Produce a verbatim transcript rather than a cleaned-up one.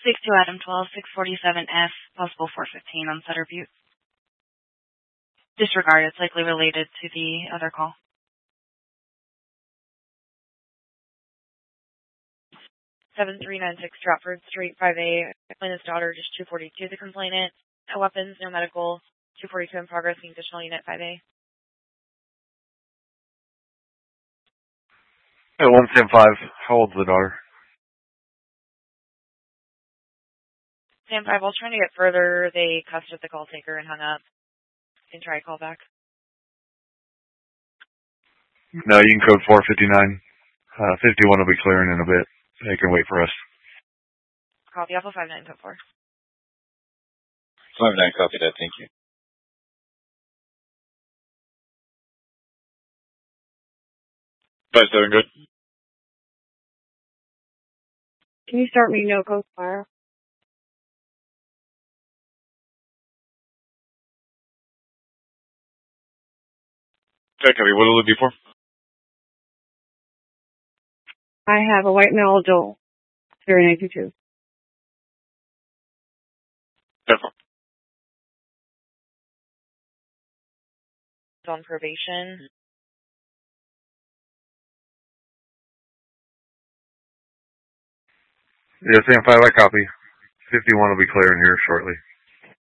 Speak to Adam twelve six forty-seven F, possible four fifteen on Sutter Butte. Disregard, it's likely related to the other call. seven three nine six Stratford Street, five A. Complainant's daughter, just two forty-two. The complainant, no weapons, no medical, two forty-two in progress, the additional unit, five A. At one ten five, how old's the daughter? Sam five, I was trying to get further. They cussed at the call taker and hung up. You can try a call back. No, you can code four fifty-nine. Uh, fifty-one will be clearing in a bit. They can wait for us. Copy, Alpha five nine code four. five nine, copy that, thank you. five seven, good. Can you start me no code fire? Okay, copy. What will it be for? I have a white male adult, zero nine two two. Careful. On probation. Yeah, Sam five, I copy. fifty-one will be clearing here shortly.